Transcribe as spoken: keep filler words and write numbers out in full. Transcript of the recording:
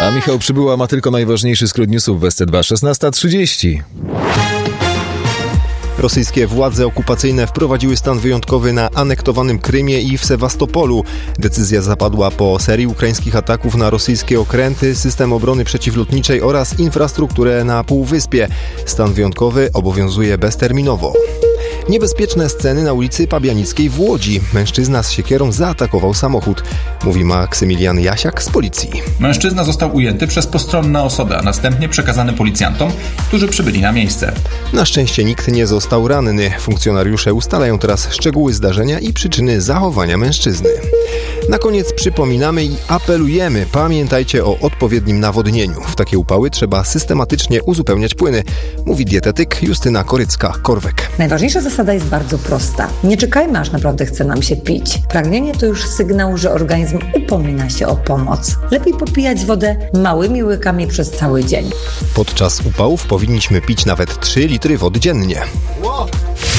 A Michał Przybyła ma tylko najważniejszy skrót newsów w S C dwa, szesnasta trzydzieści. Rosyjskie władze okupacyjne wprowadziły stan wyjątkowy na anektowanym Krymie i w Sewastopolu. Decyzja zapadła po serii ukraińskich ataków na rosyjskie okręty, system obrony przeciwlotniczej oraz infrastrukturę na półwyspie. Stan wyjątkowy obowiązuje bezterminowo. Niebezpieczne sceny na ulicy Pabianickiej w Łodzi. Mężczyzna z siekierą zaatakował samochód. Mówi Maksymilian Jasiak z policji. Mężczyzna został ujęty przez postronne osoby, a następnie przekazany policjantom, którzy przybyli na miejsce. Na szczęście nikt nie został ranny. Funkcjonariusze ustalają teraz szczegóły zdarzenia i przyczyny zachowania mężczyzny. Na koniec przypominamy i apelujemy. Pamiętajcie o odpowiednim nawodnieniu. W takie upały trzeba systematycznie uzupełniać płyny, mówi dietetyk Justyna Korycka-Korwek. Najważniejsza zasada jest bardzo prosta. Nie czekajmy, aż naprawdę chce nam się pić. Pragnienie to już sygnał, że organizm upomina się o pomoc. Lepiej popijać wodę małymi łykami przez cały dzień. Podczas upałów powinniśmy pić nawet trzy litry wody dziennie.